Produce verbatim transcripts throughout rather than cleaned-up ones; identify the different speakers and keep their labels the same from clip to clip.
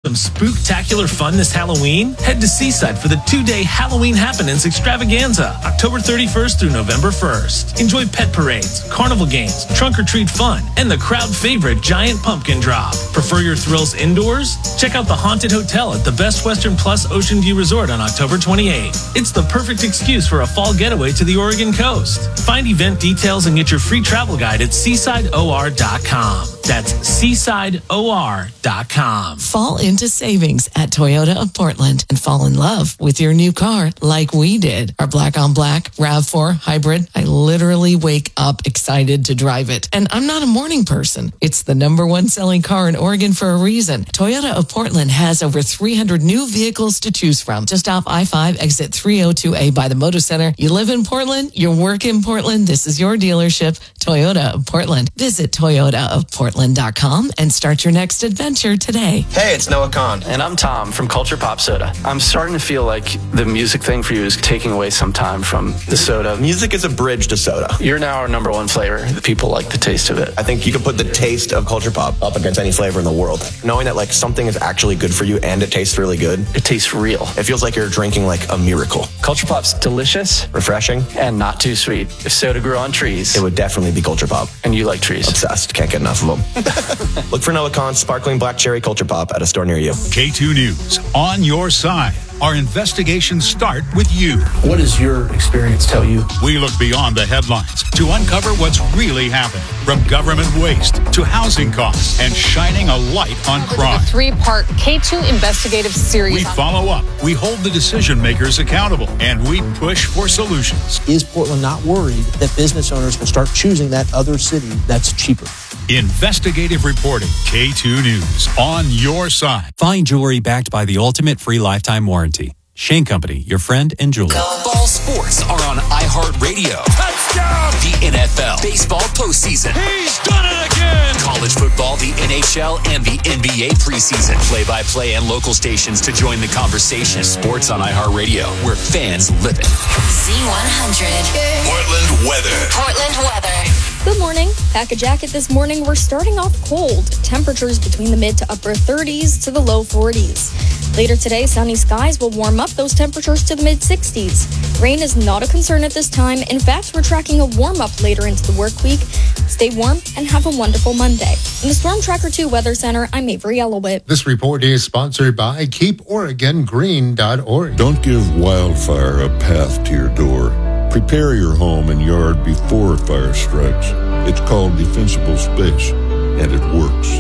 Speaker 1: some spooktacular fun this Halloween? Head to Seaside for the two-day Halloween Happenings Extravaganza, October thirty-first through November first. Enjoy pet parades, carnival games, trunk-or-treat fun, and the crowd favorite giant pumpkin drop. Prefer your thrills indoors? Check out the Haunted Hotel at the Best Western Plus Ocean View Resort on October twenty-eighth. It's the perfect excuse for a fall getaway to the Oregon coast. Find event details and get your free travel guide at seaside o r dot com. That's seaside o r dot com.
Speaker 2: Fall into savings at Toyota of Portland and fall in love with your new car like we did. Our black on black RAV four hybrid, I literally wake up excited to drive it. And I'm not a morning person. It's the number one selling car in Oregon for a reason. Toyota of Portland has over three hundred new vehicles to choose from. Just off I five, exit three oh two A by the Motor Center. You live in Portland, you work in Portland, this is your dealership, Toyota of Portland. Visit toyota of portland dot com and start your next adventure today.
Speaker 3: Hey, it's Noah Kahn.
Speaker 4: And I'm Tom from Culture Pop Soda. I'm starting to feel like the music thing for you is taking away some time from the soda.
Speaker 3: Music is a bridge to soda.
Speaker 4: You're now our number one flavor. The people like the taste of it.
Speaker 3: I think you can put the taste of Culture Pop up against any flavor in the world. Knowing that like something is actually good for you and it tastes really good.
Speaker 4: It tastes real.
Speaker 3: It feels like you're drinking like a miracle.
Speaker 4: Culture Pop's delicious,
Speaker 3: refreshing,
Speaker 4: and not too sweet. If soda grew on trees,
Speaker 3: it would definitely be Culture Pop.
Speaker 4: And you like trees.
Speaker 3: Obsessed. Can't get enough of them. Look for Noah Kahn's Sparkling Black Cherry Culture Pop at a store near you.
Speaker 5: K two News, on your side. Our investigations start with you.
Speaker 6: What does your experience tell you?
Speaker 5: We look beyond the headlines to uncover what's really happening, from government waste to housing costs and shining a light on crime.
Speaker 7: A three-part K two investigative series.
Speaker 5: We follow up, we hold the decision makers accountable, and we push for solutions.
Speaker 6: Is Portland not worried that business owners will start choosing that other city that's cheaper?
Speaker 5: Investigative reporting, K two News, on your side.
Speaker 8: Fine jewelry backed by the ultimate free lifetime warranty. Shane Company, your friend and jeweler.
Speaker 9: Ball sports are on iHeartRadio. Touchdown! The N F L, baseball postseason.
Speaker 10: He's done it again!
Speaker 9: College football, the N H L, and the N B A preseason. Play-by-play and local stations to join the conversation. Sports on iHeartRadio, where fans live it.
Speaker 11: Z one hundred.
Speaker 9: Portland weather.
Speaker 11: Portland weather.
Speaker 12: Good morning. Pack a jacket this morning. We're starting off cold. Temperatures between the mid to upper thirties to the low forties. Later today, sunny skies will warm up those temperatures to the mid sixties. Rain is not a concern at this time. In fact, we're tracking a warm up later into the work week. Stay warm and have a wonderful Monday. In the Storm Tracker two Weather Center, I'm Avery Elowit.
Speaker 13: This report is sponsored by keep oregon green dot org.
Speaker 14: Don't give wildfire a path to your door. Prepare your home and yard before a fire strikes. It's called defensible space, and it works.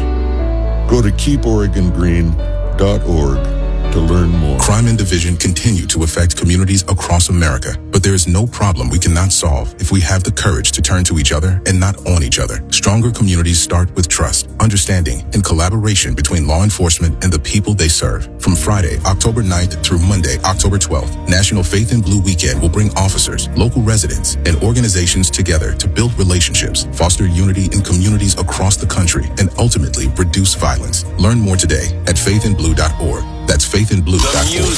Speaker 14: Go to keep oregon green dot org to learn more.
Speaker 15: Crime and division continue to affect communities across America, but there is no problem we cannot solve if we have the courage to turn to each other and not on each other. Stronger communities start with trust, understanding, and collaboration between law enforcement and the people they serve. From Friday, October ninth through Monday, October twelfth, National Faith in Blue Weekend will bring officers, local residents, and organizations together to build relationships, foster unity in communities across the country, and ultimately reduce violence. Learn more today at faith in blue dot org. That's faith in blue dot org.